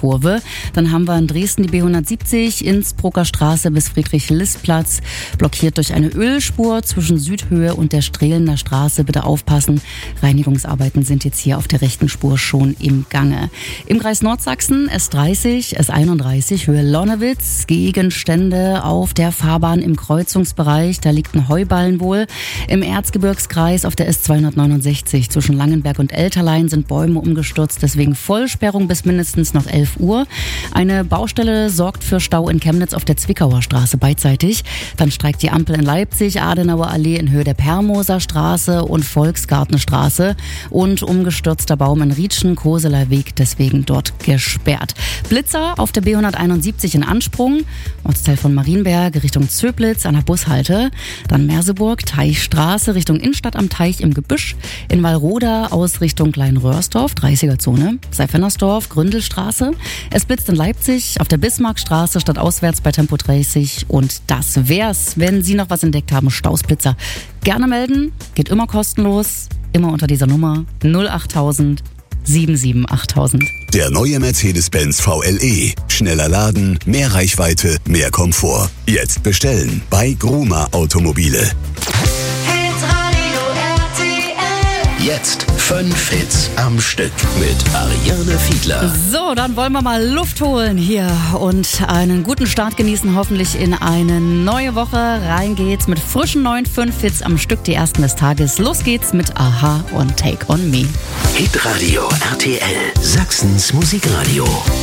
Kurve. Dann haben wir in Dresden die B170, Innsbrucker Straße bis Friedrich-List-Platz, blockiert durch eine Ölspur zwischen Südhöhe und der Strehlener Straße. Bitte aufpassen, Reinigungsarbeiten sind jetzt hier auf der rechten Spur schon im Gange. Im Kreis Nordsachsen S30, S31, Höhe Lonnewitz, Gegenstände auf der Fahrbahn im Kreuzungsbereich, da liegt ein Heuballen wohl. Im Erzgebirgskreis auf der S269 zwischen Langenberg und Elterlein sind Bäume umgestürzt, deswegen Vollsperrung bis mindestens noch 11 Uhr. Eine Baustelle sorgt für Stau in Chemnitz auf der Zwickauer Straße beidseitig. Dann streikt die Ampel in Leipzig, Adenauer Allee in Höhe der Permoser Straße und Volksgartenstraße und umgestürzter Baum in Rietschen, Koseler Weg, deswegen dort gesperrt. Blitzer auf der B171 in Ansprung, Ortsteil von Marienberg Richtung Zöblitz an der Bushalte. Dann Merseburg, Teichstraße Richtung Innenstadt am Teich im Gebüsch. In Wallroda aus Richtung Kleinröhrsdorf, 30er-Zone. Seifennersdorf, Gründelstraße. Es blitzt in Leipzig auf der Bismarckstraße stadtauswärts bei Tempo 30. Und das wär's. Wenn Sie noch was entdeckt haben, Stausblitzer, gerne melden. Geht immer kostenlos. Immer unter dieser Nummer 08000 77 8000. Der neue Mercedes-Benz VLE. Schneller laden, mehr Reichweite, mehr Komfort. Jetzt bestellen bei Gruma Automobile. Jetzt 5 Hits am Stück mit Ariane Fiedler. So, dann wollen wir mal Luft holen hier und einen guten Start genießen, hoffentlich in eine neue Woche. Rein geht's mit frischen neuen 5 Hits am Stück, die ersten des Tages. Los geht's mit Aha und Take on Me. Hitradio RTL, Sachsens Musikradio.